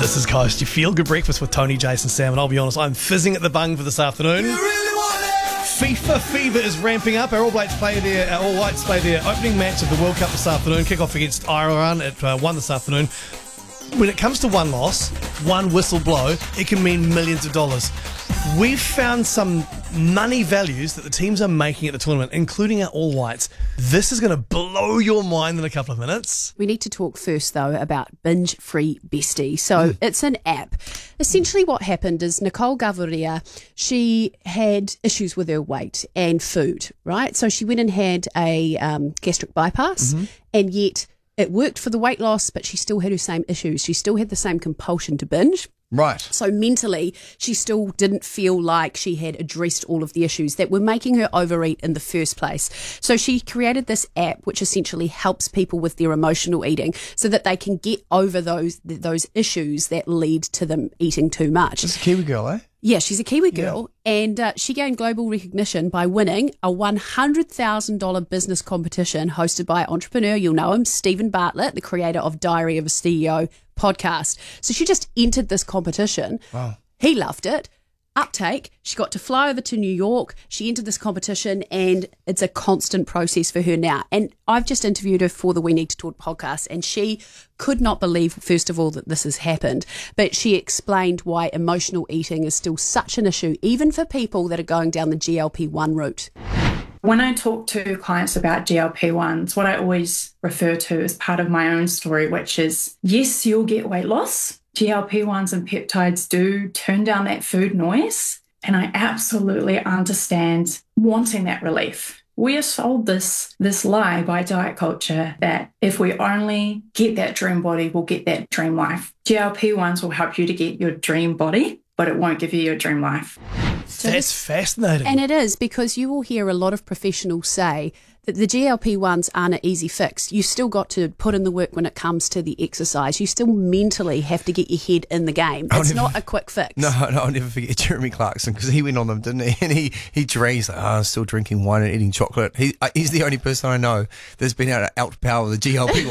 This is Coast, your feel-good breakfast with Tony, Jason, Sam, and I'll be honest, I'm fizzing at the bung for this afternoon. FIFA fever is ramping up. Our All Whites play their opening match of the World Cup this afternoon. Kick-off against Ireland at 1 this afternoon. When it comes to one loss, one whistle blow, it can mean millions of dollars. We've found some money values that the teams are making at the tournament, including our All Whites. This is going to blow your mind in a couple of minutes. We need to talk first, though, about Binge Free Bestie. So it's an app. Essentially what happened is Nicole Gavaria, she had issues with her weight and food, right? So she went and had a gastric bypass, and yet it worked for the weight loss, but she still had her same issues. She still had the same compulsion to binge. Right. So mentally, she still didn't feel like she had addressed all of the issues that were making her overeat in the first place. So she created this app which essentially helps people with their emotional eating so that they can get over those issues that lead to them eating too much. She's a Kiwi girl, eh? Yeah, she's a Kiwi girl, and she gained global recognition by winning a $100,000 business competition hosted by entrepreneur, you'll know him, Stephen Bartlett, the creator of Diary of a CEO podcast. So she just entered this competition. Wow. He loved it. Uptake, she got to fly over to New York, she entered this competition, and it's a constant process for her now. And I've just interviewed her for the We Need to Talk podcast, and she could not believe, first of all, that this has happened, but she explained why emotional eating is still such an issue, even for people that are going down the GLP-1 route. When I talk to clients about GLP-1s, what I always refer to as part of my own story, which is, yes, you'll get weight loss. GLP-1s and peptides do turn down that food noise, and I absolutely understand wanting that relief. We are sold this lie by diet culture that if we only get that dream body, we'll get that dream life. GLP-1s will help you to get your dream body, but it won't give you your dream life. That's fascinating. And it is, because you will hear a lot of professionals say that the GLP-1s aren't an easy fix. You still got to put in the work when it comes to the exercise. You still mentally have to get your head in the game. It's not a quick fix. No, I'll never forget Jeremy Clarkson, because he went on them, didn't he? And he dreams like, I'm still drinking wine and eating chocolate. He's the only person I know that's been able to outpower the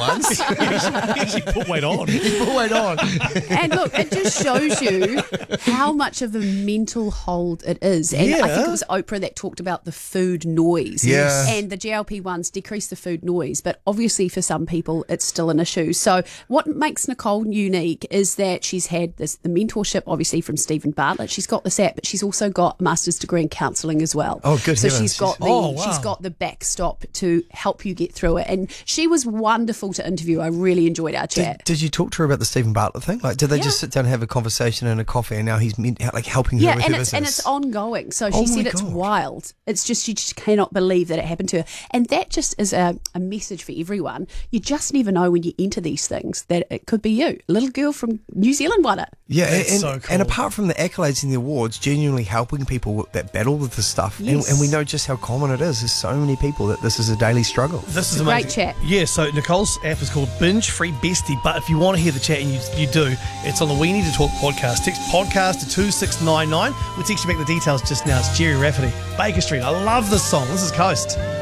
GLP-1s. He actually put weight on. He put weight on. And look, it just shows you how much of a mental hold it is. And I think it was Oprah that talked about the food noise. Yeah. And the GLP-1s decrease the food noise, but obviously for some people it's still an issue. So what makes Nicole unique is that she's had the mentorship, obviously, from Stephen Bartlett. She's got this app, but she's also got a master's degree in counselling as well. Oh, good So heavens. she's got the backstop to help you get through it. And she was wonderful to interview. I really enjoyed our chat. Did you talk to her about the Stephen Bartlett thing? Like, did they just sit down and have a conversation and a coffee, and now he's helping her with her business? And it's ongoing. So she said it's wild. It's just, she just cannot believe that it happened to her. And that just is a message for everyone. You just never know when you enter these things that it could be you. A little girl from New Zealand won it. Yeah, That's so cool. And apart from the accolades and the awards, genuinely helping people that battle with this stuff. Yes. And we know just how common it is. There's so many people that this is a daily struggle. This is a amazing. great chat. Yeah, so Nicole's app is called Binge Free Bestie, but if you want to hear the chat, and you do, it's on the We Need to Talk podcast. Text podcast to 2699. We'll text you back the details just now. It's Jerry Rafferty, Baker Street. I love this song. This is Coast.